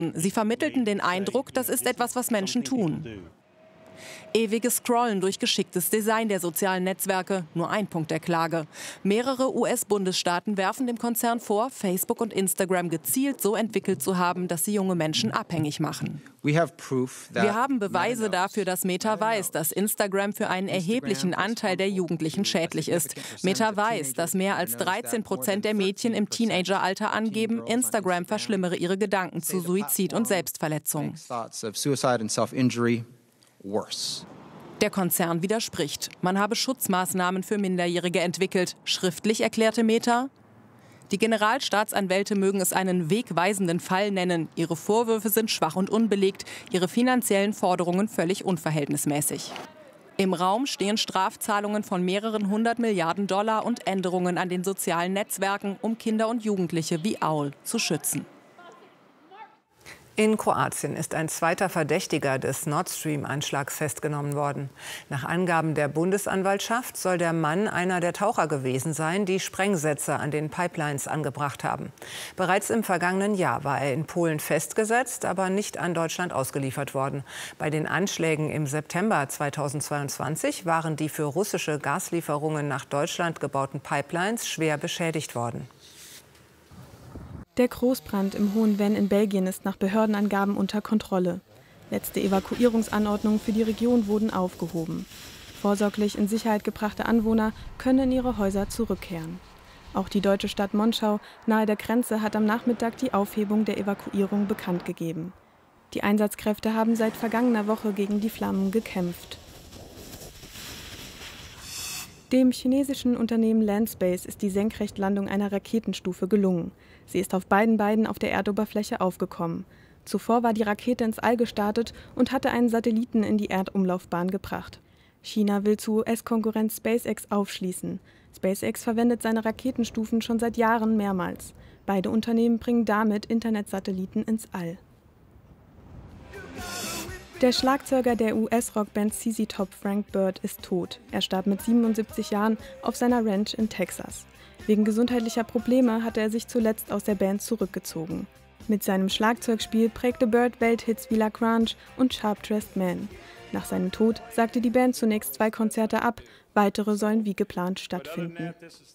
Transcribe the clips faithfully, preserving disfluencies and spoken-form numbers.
Sie vermittelten den Eindruck, das ist etwas, was Menschen tun. Ewiges Scrollen durch geschicktes Design der sozialen Netzwerke, nur ein Punkt der Klage. Mehrere U S-Bundesstaaten werfen dem Konzern vor, Facebook und Instagram gezielt so entwickelt zu haben, dass sie junge Menschen abhängig machen. Wir haben Beweise dafür, dass Meta weiß, dass Instagram für einen erheblichen Anteil der Jugendlichen schädlich ist. Meta weiß, dass mehr als dreizehn Prozent der Mädchen im Teenageralter angeben, Instagram verschlimmere ihre Gedanken zu Suizid und Selbstverletzung. Der Konzern widerspricht. Man habe Schutzmaßnahmen für Minderjährige entwickelt. Schriftlich erklärte Meta: Die Generalstaatsanwälte mögen es einen wegweisenden Fall nennen. Ihre Vorwürfe sind schwach und unbelegt, ihre finanziellen Forderungen völlig unverhältnismäßig. Im Raum stehen Strafzahlungen von mehreren hundert Milliarden Dollar und Änderungen an den sozialen Netzwerken, um Kinder und Jugendliche wie Aul zu schützen. In Kroatien ist ein zweiter Verdächtiger des Nord Stream-Anschlags festgenommen worden. Nach Angaben der Bundesanwaltschaft soll der Mann einer der Taucher gewesen sein, die Sprengsätze an den Pipelines angebracht haben. Bereits im vergangenen Jahr war er in Polen festgesetzt, aber nicht an Deutschland ausgeliefert worden. Bei den Anschlägen im September zweitausendzweiundzwanzig waren die für russische Gaslieferungen nach Deutschland gebauten Pipelines schwer beschädigt worden. Der Großbrand im Hohen Venn in Belgien ist nach Behördenangaben unter Kontrolle. Letzte Evakuierungsanordnungen für die Region wurden aufgehoben. Vorsorglich in Sicherheit gebrachte Anwohner können in ihre Häuser zurückkehren. Auch die deutsche Stadt Monschau nahe der Grenze hat am Nachmittag die Aufhebung der Evakuierung bekannt gegeben. Die Einsatzkräfte haben seit vergangener Woche gegen die Flammen gekämpft. Dem chinesischen Unternehmen Landspace ist die Senkrechtlandung einer Raketenstufe gelungen. Sie ist auf beiden Beinen auf der Erdoberfläche aufgekommen. Zuvor war die Rakete ins All gestartet und hatte einen Satelliten in die Erdumlaufbahn gebracht. China will zu U S-Konkurrent SpaceX aufschließen. SpaceX verwendet seine Raketenstufen schon seit Jahren mehrmals. Beide Unternehmen bringen damit Internetsatelliten ins All. Der Schlagzeuger der U S-Rockband Z Z Top, Frank Bird, ist tot. Er starb mit siebenundsiebzig Jahren auf seiner Ranch in Texas. Wegen gesundheitlicher Probleme hatte er sich zuletzt aus der Band zurückgezogen. Mit seinem Schlagzeugspiel prägte Bird Welthits wie La Grange und Sharp Dressed Man. Nach seinem Tod sagte die Band zunächst zwei Konzerte ab, weitere sollen wie geplant stattfinden.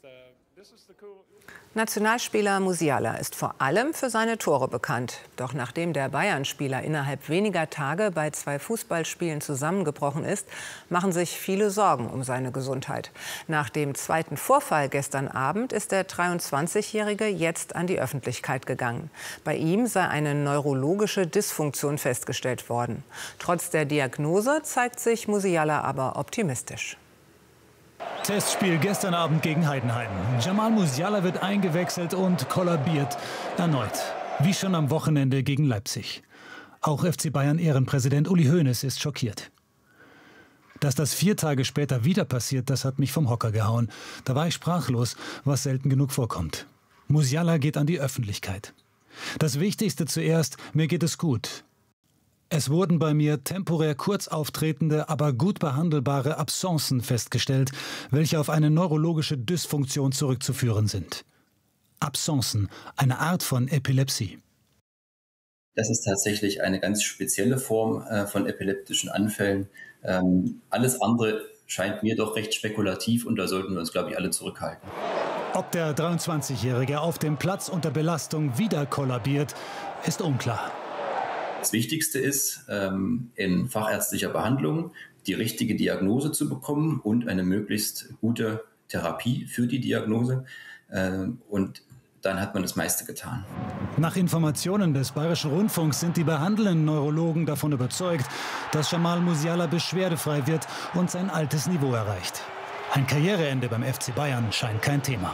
Nationalspieler Musiala ist vor allem für seine Tore bekannt. Doch nachdem der Bayern-Spieler innerhalb weniger Tage bei zwei Fußballspielen zusammengebrochen ist, machen sich viele Sorgen um seine Gesundheit. Nach dem zweiten Vorfall gestern Abend ist der dreiundzwanzigjährige jetzt an die Öffentlichkeit gegangen. Bei ihm sei eine neurologische Dysfunktion festgestellt worden. Trotz der Diagnose zeigt sich Musiala aber optimistisch. Testspiel gestern Abend gegen Heidenheim. Jamal Musiala wird eingewechselt und kollabiert erneut. Wie schon am Wochenende gegen Leipzig. Auch F C Bayern-Ehrenpräsident Uli Hoeneß ist schockiert. Dass das vier Tage später wieder passiert, das hat mich vom Hocker gehauen. Da war ich sprachlos, was selten genug vorkommt. Musiala geht an die Öffentlichkeit. Das Wichtigste zuerst, mir geht es gut. Es wurden bei mir temporär kurz auftretende, aber gut behandelbare Absencen festgestellt, welche auf eine neurologische Dysfunktion zurückzuführen sind. Absencen, eine Art von Epilepsie. Das ist tatsächlich eine ganz spezielle Form äh, von epileptischen Anfällen. Ähm, alles andere scheint mir doch recht spekulativ und da sollten wir uns, glaube ich, alle zurückhalten. Ob der dreiundzwanzigjährige auf dem Platz unter Belastung wieder kollabiert, ist unklar. Das Wichtigste ist, ähm, in fachärztlicher Behandlung die richtige Diagnose zu bekommen und eine möglichst gute Therapie für die Diagnose. Ähm, und dann hat man das meiste getan. Nach Informationen des Bayerischen Rundfunks sind die behandelnden Neurologen davon überzeugt, dass Jamal Musiala beschwerdefrei wird und sein altes Niveau erreicht. Ein Karriereende beim F C Bayern scheint kein Thema.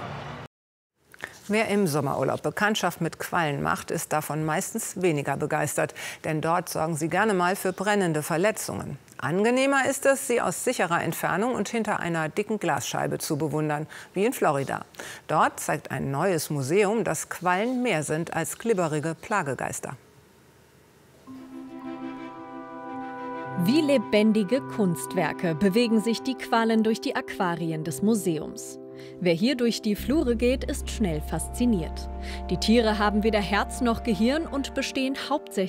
Wer im Sommerurlaub Bekanntschaft mit Quallen macht, ist davon meistens weniger begeistert. Denn dort sorgen sie gerne mal für brennende Verletzungen. Angenehmer ist es, sie aus sicherer Entfernung und hinter einer dicken Glasscheibe zu bewundern, wie in Florida. Dort zeigt ein neues Museum, dass Quallen mehr sind als glibberige Plagegeister. Wie lebendige Kunstwerke bewegen sich die Quallen durch die Aquarien des Museums. Wer hier durch die Flure geht, ist schnell fasziniert. Die Tiere haben weder Herz noch Gehirn und bestehen hauptsächlich